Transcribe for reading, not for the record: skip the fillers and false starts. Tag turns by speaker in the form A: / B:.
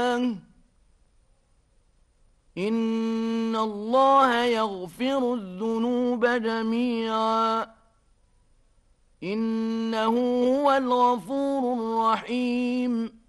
A: إن الله يغفر الذنوب جميعا إنه هو الغفور الرحيم